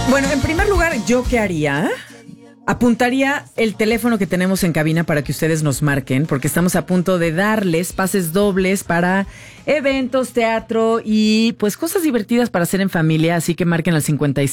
Bueno, en primer lugar, ¿yo qué haría? Apuntaría el teléfono que tenemos en cabina para que ustedes nos marquen, porque estamos a punto de darles pases dobles para eventos, teatro y pues cosas divertidas para hacer en familia. Así que marquen al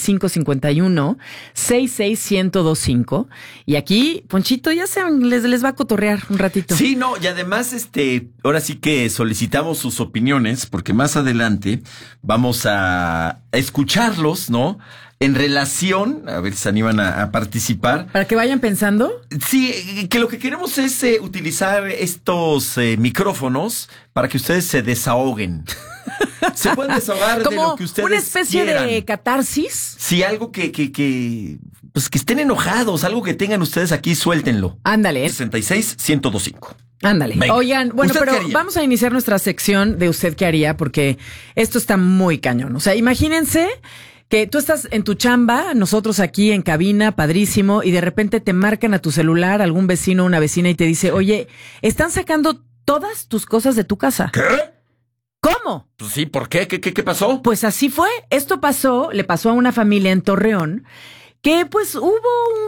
5551-661025. Y aquí, Ponchito, ya saben, les va a cotorrear un ratito. Sí, no, y además, ahora sí que solicitamos sus opiniones, porque más adelante vamos a escucharlos, ¿no? En relación, a ver si se animan a participar. Para que vayan pensando. Sí, que lo que queremos es utilizar estos micrófonos para que ustedes se desahoguen. Se pueden desahogar de lo que ustedes una especie quieran. De catarsis. Sí, algo que estén enojados, algo que tengan ustedes aquí, suéltenlo. Ándale. 66-1025. Ándale. Venga. Oigan, bueno, pero vamos a iniciar nuestra sección de ¿Usted qué haría? Porque esto está muy cañón. O sea, imagínense que tú estás en tu chamba, nosotros aquí en cabina, padrísimo, y de repente te marcan a tu celular algún vecino o una vecina y te dice, oye, están sacando todas tus cosas de tu casa. ¿Qué? ¿Cómo? Pues sí, ¿por qué? ¿Qué pasó? Pues así fue. Esto le pasó a una familia en Torreón, que pues hubo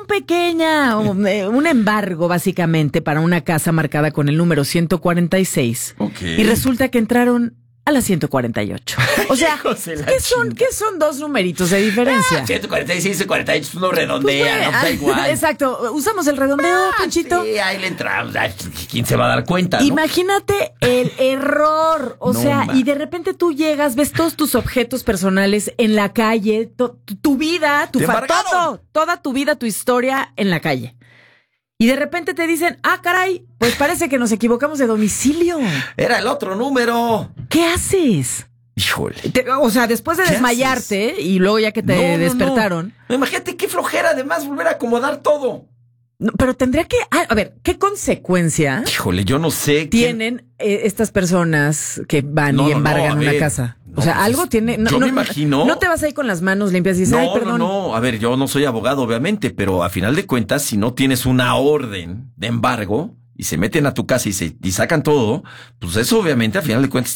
un embargo básicamente para una casa marcada con el número 146. Okay. Y resulta que entraron a la 148. O sea, ¿qué son dos numeritos de diferencia? 146 y 148, uno redondea, pues, no da igual. Exacto, usamos el redondeo, Ponchito. Sí, ahí le entramos. ¿Quién se va a dar cuenta, no? Imagínate el error. O sea, y de repente tú llegas, ves todos tus objetos personales en la calle, tu vida, toda tu vida, tu historia en la calle. Y de repente te dicen, caray, pues parece que nos equivocamos de domicilio. Era el otro número. ¿Qué haces? Híjole. O sea, después de desmayarte haces? Y luego ya que te despertaron. No, imagínate qué flojera además volver a acomodar todo. No, pero tendría que... a ver, ¿qué consecuencia? Híjole, yo no sé. Tienen estas personas que van y embargan una casa. O sea, algo pues, tiene... yo me imagino... No te vas ahí con las manos limpias y dices, ay, perdón. No. A ver, yo no soy abogado, obviamente, pero a final de cuentas, si no tienes una orden de embargo y se meten a tu casa y sacan todo, pues eso obviamente a final de cuentas